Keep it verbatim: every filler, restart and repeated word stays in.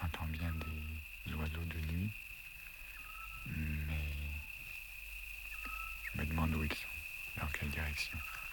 J'entends bien des oiseaux de nuit, mais je me demande où ils sont, dans quelle direction.